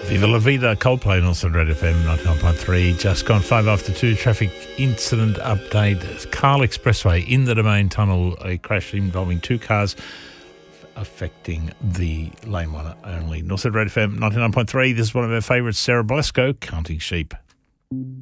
Viva La Vida, Coldplay, and also Red FM 99.3. Just gone 5 after 2. Traffic incident update. Carl Expressway in the Domain Tunnel. A crash involving two cars affecting the lane one only. Northside Red FM 99.3. This is one of our favourites, Sarah Blasco, Counting Sheep.